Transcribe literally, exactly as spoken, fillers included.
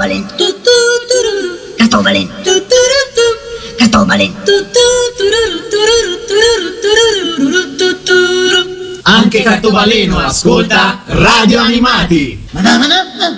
Cartobaleno, tu, tu, tururu. Cartobaleno, tu, tururu, tu. Cartobaleno, tu, tu, tururu, tururu, tururu, tururu, tu, turu. Anche Cartobaleno ascolta Radio Animati.